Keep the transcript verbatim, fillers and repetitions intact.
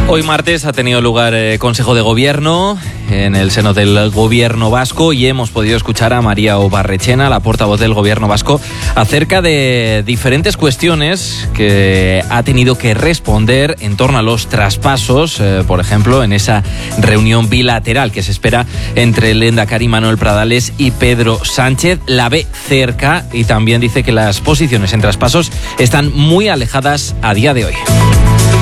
Hoy martes ha tenido lugar el Consejo de Gobierno en el seno del Gobierno vasco y hemos podido escuchar a María Obarrechena, la portavoz del Gobierno vasco, acerca de diferentes cuestiones que ha tenido que responder en torno a los traspasos, eh, por ejemplo, en esa reunión bilateral que se espera entre el lehendakari Manuel Pradales y Pedro Sánchez. La ve cerca y también dice que las posiciones en traspasos están muy alejadas a día de hoy.